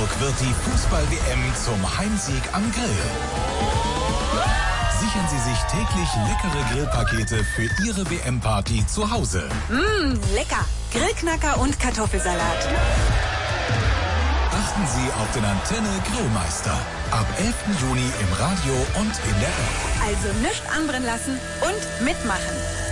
wird die Fußball-WM zum Heimsieg am Grill. Sichern Sie sich täglich leckere Grillpakete für Ihre WM-Party zu Hause. Lecker. Grillknacker und Kartoffelsalat. Achten Sie auf den Antenne Grillmeister. Ab 11. Juni im Radio und in der App. Also nichts anbrennen lassen und mitmachen.